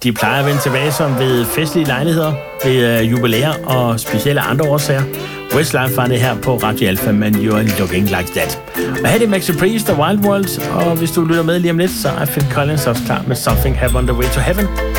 De plejer at vende tilbage som ved festlige lejligheder, ved jubilæer og specielle andre årsager. Westlife var det her på Radio Alpha, men You're Looking Like That. Og her er det Maxi Priest og Wild World, og hvis du lytter med lige om lidt, så er Phil Collins også klar med Something Happened on the Way to Heaven.